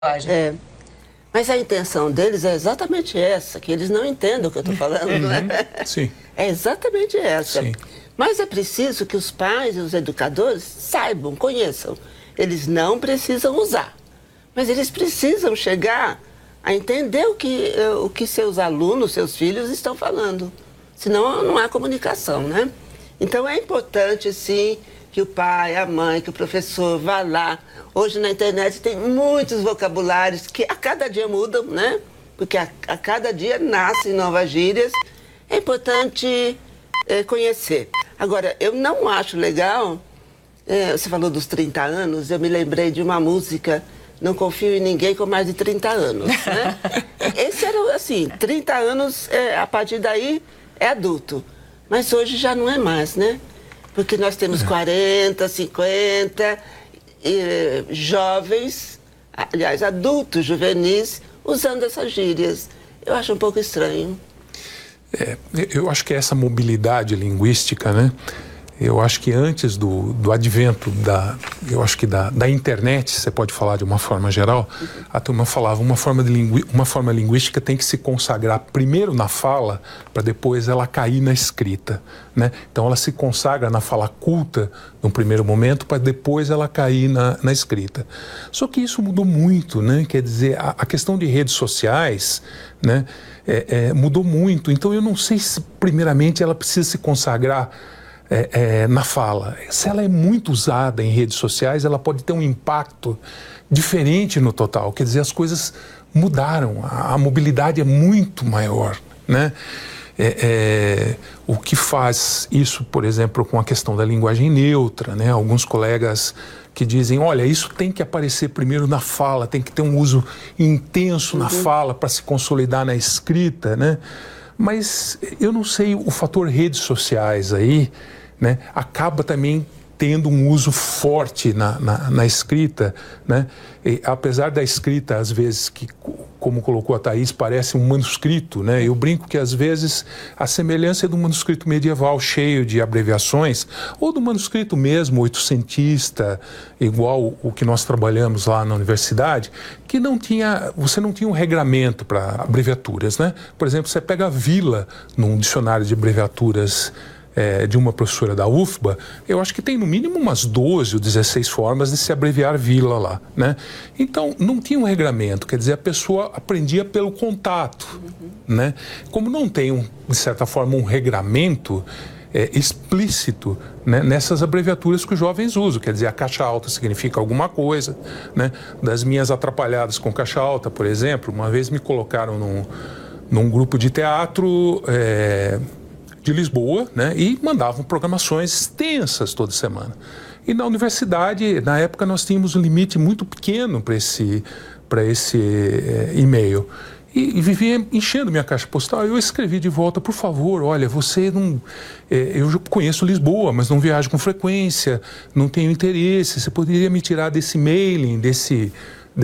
É. Mas a intenção deles é exatamente essa, que eles não entendem o que eu estou falando, né? Sim. É exatamente essa. Sim. Mas é preciso que os pais e os educadores saibam, conheçam. Eles não precisam usar, mas eles precisam chegar a entender o que seus alunos, seus filhos estão falando. Senão não há comunicação, né? Então é importante, sim, que o pai, a mãe, que o professor vá lá. Hoje na internet tem muitos vocabulários que a cada dia mudam, né? Porque a cada dia nascem novas gírias. É importante conhecer. Agora, eu não acho legal, você falou dos 30 anos, eu me lembrei de uma música, Não Confio em Ninguém com Mais de 30 anos, né? Esse era, assim, 30 anos, a partir daí é adulto. Mas hoje já não é mais, né? Porque nós temos 40, 50, jovens, aliás, adultos, juvenis, usando essas gírias. Eu acho um pouco estranho. Eu acho que essa mobilidade linguística, né? Eu acho que antes do advento da internet, você pode falar de uma forma geral, a turma falava uma forma linguística tem que se consagrar primeiro na fala para depois ela cair na escrita, né? Então ela se consagra na fala culta num primeiro momento para depois ela cair na escrita. Só que isso mudou muito, né? Quer dizer, a questão de redes sociais, né? Mudou muito. Então eu não sei se primeiramente ela precisa se consagrar na fala. Se ela é muito usada em redes sociais, ela pode ter um impacto diferente no total. Quer dizer, as coisas mudaram, a mobilidade é muito maior, né? O que faz isso, por exemplo, com a questão da linguagem neutra, né? Alguns colegas que dizem, olha, isso tem que aparecer primeiro na fala, tem que ter um uso intenso na fala para se consolidar na escrita, né? Mas eu não sei, o fator redes sociais aí, né, acaba também tendo um uso forte na escrita, né? E, apesar da escrita, às vezes, que, como colocou a Thaís, parece um manuscrito, né? Eu brinco que, às vezes, a semelhança é do manuscrito medieval cheio de abreviações, ou do manuscrito mesmo, oitocentista, igual o que nós trabalhamos lá na universidade, que você não tinha um regramento para abreviaturas, né? Por exemplo, você pega a vila num dicionário de abreviaturas de uma professora da UFBA, eu acho que tem no mínimo umas 12 ou 16 formas de se abreviar vila lá, né? Então, não tinha um regramento, quer dizer, a pessoa aprendia pelo contato, né? Como não tem, de certa forma, um regramento explícito, né, nessas abreviaturas que os jovens usam, quer dizer, a caixa alta significa alguma coisa, né? Das minhas atrapalhadas com caixa alta, por exemplo, uma vez me colocaram num grupo de teatro de Lisboa, né, e mandavam programações extensas toda semana. E na universidade, na época, nós tínhamos um limite muito pequeno para esse e-mail. E vivia enchendo minha caixa postal. Eu escrevi de volta, por favor, olha, você não... eu eu conheço Lisboa, mas não viajo com frequência, não tenho interesse, você poderia me tirar desse mailing, desses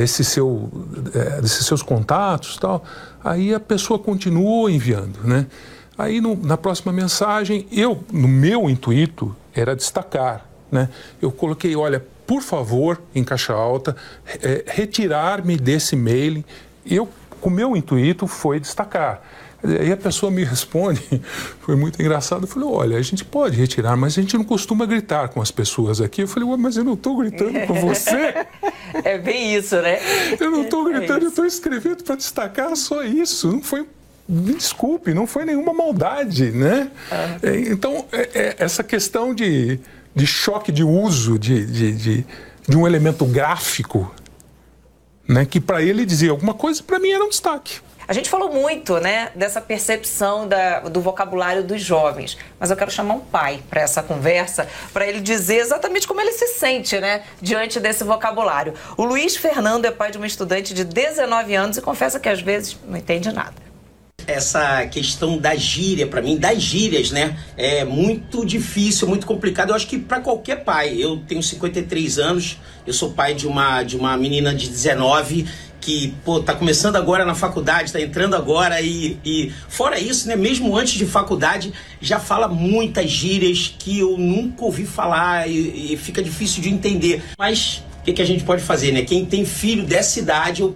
seus contatos e tal. Aí a pessoa continuou enviando, né? Aí, na próxima mensagem, no meu intuito, era destacar, né? Eu coloquei, olha, por favor, em caixa alta, retirar-me desse e-mail. O meu intuito foi destacar. Aí a pessoa me responde, foi muito engraçado, eu falei, olha, a gente pode retirar, mas a gente não costuma gritar com as pessoas aqui. Eu falei, mas eu não estou gritando com você. É bem isso, né? Eu não estou gritando, eu estou escrevendo para destacar só isso, não foi... Me desculpe, não foi nenhuma maldade, né? Então, essa questão de choque de uso de um elemento gráfico, né, que para ele dizia alguma coisa, para mim era um destaque. A gente falou muito, né, dessa percepção do vocabulário dos jovens, mas eu quero chamar um pai para essa conversa, para ele dizer exatamente como ele se sente, né, diante desse vocabulário. O Luiz Fernando é pai de uma estudante de 19 anos e confessa que às vezes não entende nada. Essa questão da gíria, para mim, das gírias, né, é muito difícil, muito complicado. Eu acho que para qualquer pai, eu tenho 53 anos, eu sou pai de uma menina de 19 que, tá começando agora na faculdade, tá entrando agora e fora isso, né, mesmo antes de faculdade, já fala muitas gírias que eu nunca ouvi falar e fica difícil de entender. Mas que a gente pode fazer, né? Quem tem filho dessa idade, eu